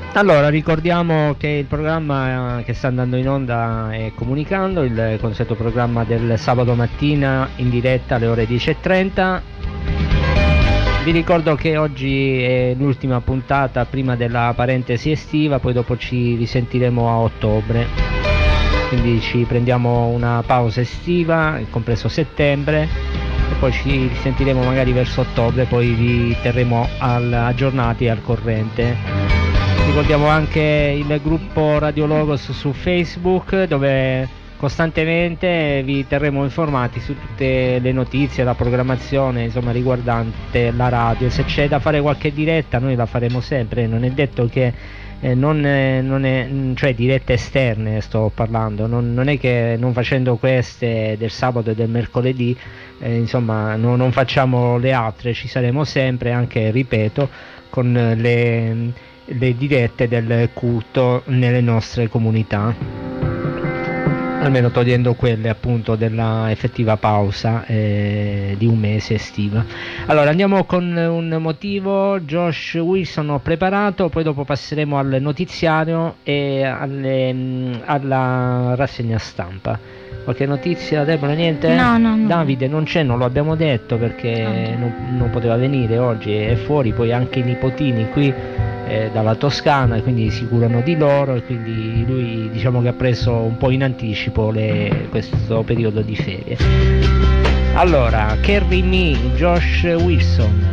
Allora, ricordiamo che il programma che sta andando in onda è Comunicando, il consueto programma del sabato mattina in diretta alle ore 10:30. Vi ricordo che oggi è l'ultima puntata prima della parentesi estiva, poi dopo ci risentiremo a ottobre. Quindi ci prendiamo una pausa estiva, compreso settembre, e poi ci risentiremo magari verso ottobre, poi vi terremo aggiornati e al corrente. Ricordiamo anche il gruppo Radio Logos su Facebook, dove costantemente vi terremo informati su tutte le notizie, la programmazione, insomma, riguardante la radio. Se c'è da fare qualche diretta noi la faremo sempre, non è detto che cioè dirette esterne sto parlando, non è che non facendo queste del sabato e del mercoledì insomma non facciamo le altre, ci saremo sempre, anche ripeto, con le dirette del culto nelle nostre comunità, almeno togliendo quelle appunto della effettiva pausa di un mese estiva. Allora andiamo con un motivo. Josh Wilson ho preparato, poi dopo passeremo al notiziario e alla rassegna stampa. Qualche notizia, Deborah? Niente? No. Davide non c'è, non lo abbiamo detto perché non poteva venire oggi, è fuori, poi anche i nipotini qui dalla Toscana, quindi si curano di loro, e quindi lui diciamo che ha preso un po' in anticipo questo periodo di ferie. Allora, Carry Me, Josh Wilson.